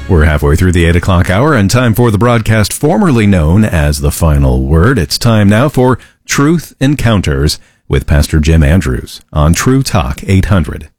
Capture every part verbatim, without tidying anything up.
We're halfway through the eight o'clock hour and time for the broadcast formerly known as The Final Word. It's time now for Truth Encounters with Pastor Jim Andrews on True Talk eight hundred.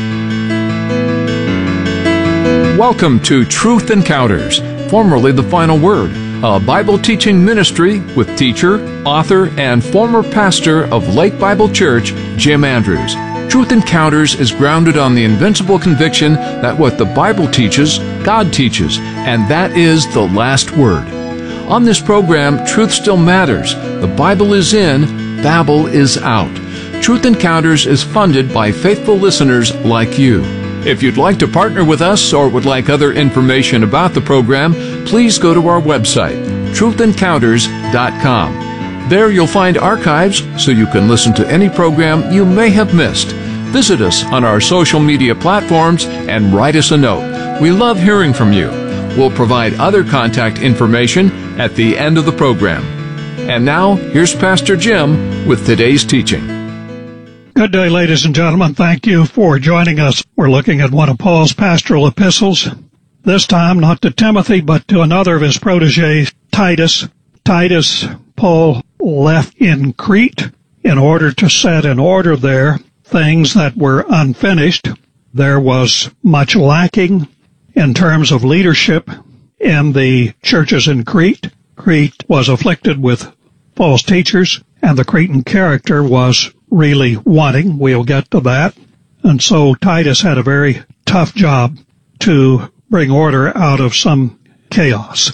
Welcome to Truth Encounters, formerly The Final Word, a Bible teaching ministry with teacher, author, and former pastor of Lake Bible Church, Jim Andrews. Truth Encounters is grounded on the invincible conviction that what the Bible teaches, God teaches, and that is the last word. On this program, truth still matters. The Bible is in, Babel is out. Truth Encounters is funded by faithful listeners like you. If you'd like to partner with us or would like other information about the program, please go to our website, truth encounters dot com. There you'll find archives so you can listen to any program you may have missed. Visit us on our social media platforms and write us a note. We love hearing from you. We'll provide other contact information at the end of the program. And now, here's Pastor Jim with today's teaching. Good day, ladies and gentlemen. Thank you for joining us. We're looking at one of Paul's pastoral epistles, this time not to Timothy, but to another of his proteges, Titus. Titus, Paul left in Crete in order to set in order there things that were unfinished. There was much lacking in terms of leadership in the churches in Crete. Crete was afflicted with false teachers, and the Cretan character was really wanting. We'll get to that. And so Titus had a very tough job to bring order out of some chaos.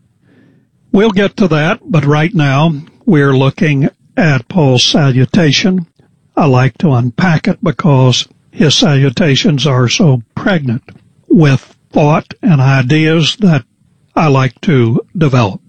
We'll get to that, but right now we're looking at Paul's salutation. I like to unpack it because his salutations are so pregnant with thought and ideas that I like to develop.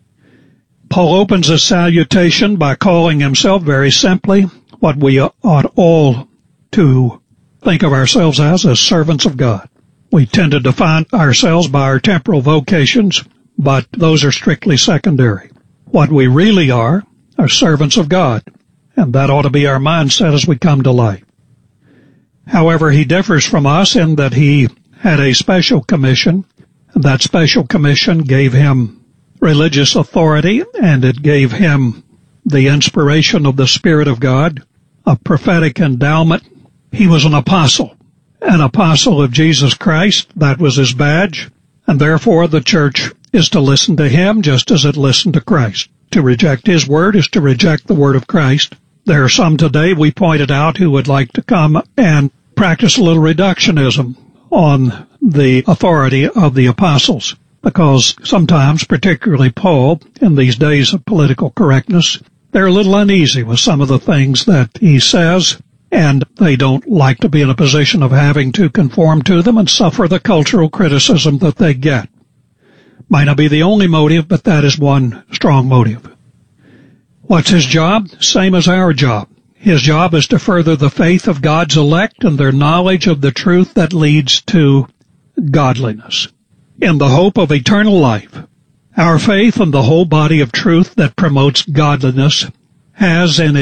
Paul opens his salutation by calling himself very simply what we ought all to think of ourselves as, as servants of God. We tend to define ourselves by our temporal vocations, but those are strictly secondary. What we really are are servants of God, and that ought to be our mindset as we come to life. However, he differs from us in that he had a special commission, and that special commission gave him religious authority, and it gave him the inspiration of the Spirit of God, a prophetic endowment. He was an apostle, an apostle of Jesus Christ. That was his badge, and therefore the church is to listen to him just as it listened to Christ. To reject his word is to reject the word of Christ. There are some today, we pointed out, who would like to come and practice a little reductionism on the authority of the apostles, because sometimes, particularly Paul, in these days of political correctness, they're a little uneasy with some of the things that he says, and they don't like to be in a position of having to conform to them and suffer the cultural criticism that they get. Might not be the only motive, but that is one strong motive. What's his job? Same as our job. His job is to further the faith of God's elect and their knowledge of the truth that leads to godliness, in the hope of eternal life. Our faith and the whole body of truth that promotes godliness has in